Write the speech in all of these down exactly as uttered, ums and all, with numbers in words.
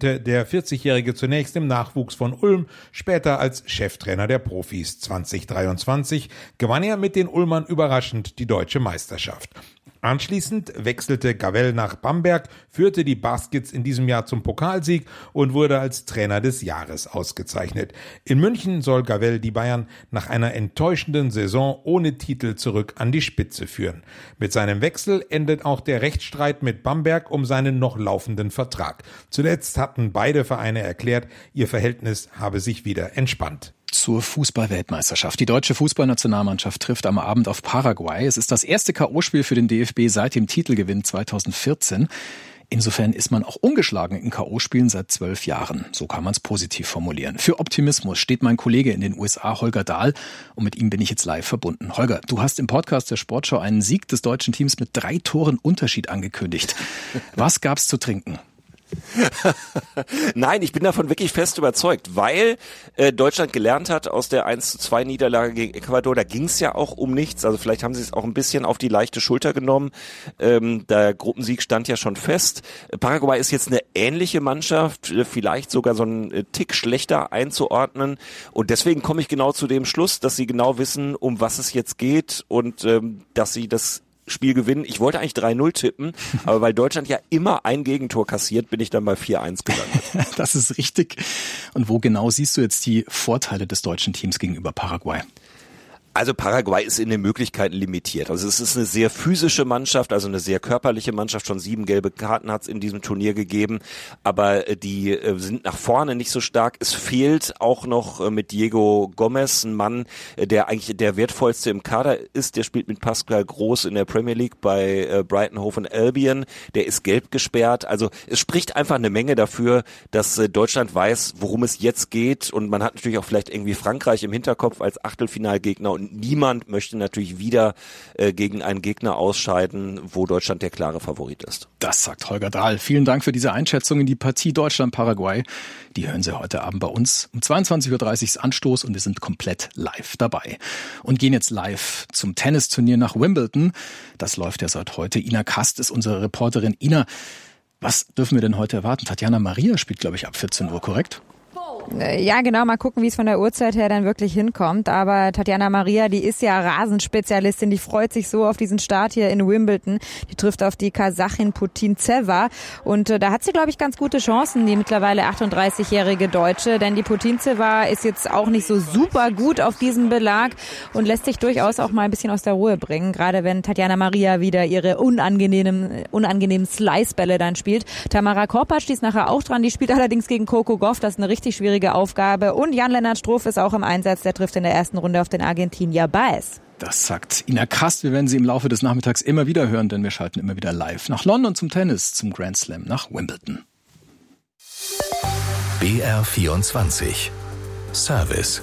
arbeitete der vierzigjährige zunächst im Nachwuchs von Ulm, später als Cheftrainer der Profis. zwanzig dreiundzwanzig gewann er mit den Ulmern überraschend die deutsche Meisterschaft. Anschließend wechselte Gavell nach Bamberg, führte die Baskets in diesem Jahr zum Pokalsieg und wurde als Trainer des Jahres ausgezeichnet. In München soll Gavell die Bayern nach einer enttäuschenden Saison ohne Titel zurück an die Spitze führen. Mit seinem Wechsel endet auch der Rechtsstreit mit Bamberg um seinen noch laufenden Vertrag. Zuletzt hatten beide Vereine erklärt, ihr Verhältnis habe sich wieder entspannt. Zur Fußball-Weltmeisterschaft. Die deutsche Fußballnationalmannschaft trifft am Abend auf Paraguay. Es ist das erste K O-Spiel für den D F B seit dem Titelgewinn zweitausendvierzehn. Insofern ist man auch ungeschlagen in K O-Spielen seit zwölf Jahren. So kann man es positiv formulieren. Für Optimismus steht mein Kollege in den U S A, Holger Dahl. Und mit ihm bin ich jetzt live verbunden. Holger, du hast im Podcast der Sportschau einen Sieg des deutschen Teams mit drei Toren Unterschied angekündigt. Was gab's zu trinken? Nein, ich bin davon wirklich fest überzeugt, weil äh, Deutschland gelernt hat aus der eins zu zwei Niederlage gegen Ecuador. Da ging es ja auch um nichts. Also vielleicht haben sie es auch ein bisschen auf die leichte Schulter genommen. Ähm, der Gruppensieg stand ja schon fest. Paraguay ist jetzt eine ähnliche Mannschaft, vielleicht sogar so einen Tick schlechter einzuordnen. Und deswegen komme ich genau zu dem Schluss, dass sie genau wissen, um was es jetzt geht und ähm, dass sie das Spiel gewinnen. Ich wollte eigentlich drei null tippen, aber weil Deutschland ja immer ein Gegentor kassiert, bin ich dann bei vier eins gelandet. Das ist richtig. Und wo genau siehst du jetzt die Vorteile des deutschen Teams gegenüber Paraguay? Also Paraguay ist in den Möglichkeiten limitiert. Also es ist eine sehr physische Mannschaft, also eine sehr körperliche Mannschaft. Schon sieben gelbe Karten hat es in diesem Turnier gegeben, aber die sind nach vorne nicht so stark. Es fehlt auch noch mit Diego Gomez ein Mann, der eigentlich der wertvollste im Kader ist. Der spielt mit Pascal Groß in der Premier League bei Brighton Hove and Albion. Der ist gelb gesperrt. Also es spricht einfach eine Menge dafür, dass Deutschland weiß, worum es jetzt geht. Und man hat natürlich auch vielleicht irgendwie Frankreich im Hinterkopf als Achtelfinalgegner. Und niemand möchte natürlich wieder äh, gegen einen Gegner ausscheiden, wo Deutschland der klare Favorit ist. Das sagt Holger Dahl. Vielen Dank für diese Einschätzung in die Partie Deutschland-Paraguay. Die hören Sie heute Abend bei uns um zweiundzwanzig Uhr dreißig ist Anstoß und wir sind komplett live dabei. Und gehen jetzt live zum Tennisturnier nach Wimbledon. Das läuft ja seit heute. Ina Kast ist unsere Reporterin. Ina, was dürfen wir denn heute erwarten? Tatjana Maria spielt, glaube ich, ab vierzehn Uhr, korrekt? Ja, genau, mal gucken, wie es von der Uhrzeit her dann wirklich hinkommt. Aber Tatjana Maria, die ist ja Rasenspezialistin, die freut sich so auf diesen Start hier in Wimbledon. Die trifft auf die Kasachin Putintseva und äh, da hat sie, glaube ich, ganz gute Chancen, die mittlerweile achtunddreißigjährige Deutsche. Denn die Putintseva ist jetzt auch nicht so super gut auf diesem Belag und lässt sich durchaus auch mal ein bisschen aus der Ruhe bringen. Gerade wenn Tatjana Maria wieder ihre unangenehmen, unangenehmen Slice-Bälle dann spielt. Tamara Korpatsch, die ist nachher auch dran, die spielt allerdings gegen Coco Gauff, das ist eine richtig schwierige Aufgabe. Und Jan-Lennart Struff ist auch im Einsatz. Der trifft in der ersten Runde auf den Argentinier Baez. Das sagt Ina Kast. Wir werden sie im Laufe des Nachmittags immer wieder hören, denn wir schalten immer wieder live nach London zum Tennis, zum Grand Slam nach Wimbledon. B R vierundzwanzig Service.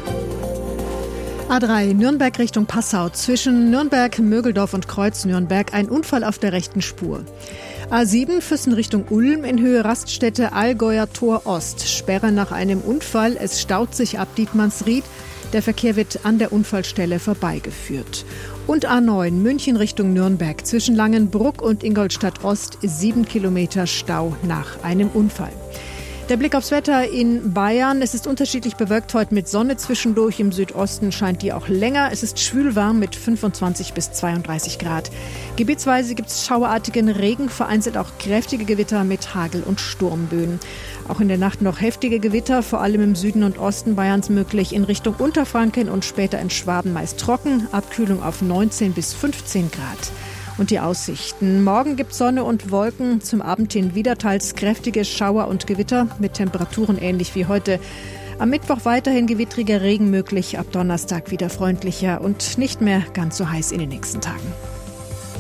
A drei, Nürnberg Richtung Passau. Zwischen Nürnberg, Mögeldorf und Kreuz Nürnberg ein Unfall auf der rechten Spur. A sieben, Füssen Richtung Ulm, in Höhe Raststätte Allgäuer Tor Ost. Sperre nach einem Unfall, es staut sich ab Dietmannsried. Der Verkehr wird an der Unfallstelle vorbeigeführt. Und A neun, München Richtung Nürnberg, zwischen Langenbruck und Ingolstadt Ost, sieben Kilometer Stau nach einem Unfall. Der Blick aufs Wetter in Bayern. Es ist unterschiedlich bewölkt heute mit Sonne zwischendurch. Im Südosten scheint die auch länger. Es ist schwülwarm mit fünfundzwanzig bis zweiunddreißig Grad. Gebietsweise gibt es schauerartigen Regen, vereinzelt auch kräftige Gewitter mit Hagel- und Sturmböen. Auch in der Nacht noch heftige Gewitter, vor allem im Süden und Osten Bayerns möglich. In Richtung Unterfranken und später in Schwaben meist trocken. Abkühlung auf neunzehn bis fünfzehn Grad. Und die Aussichten. Morgen gibt es Sonne und Wolken, zum Abend hin wieder teils kräftige Schauer und Gewitter mit Temperaturen ähnlich wie heute. Am Mittwoch weiterhin gewittriger Regen möglich, ab Donnerstag wieder freundlicher und nicht mehr ganz so heiß in den nächsten Tagen.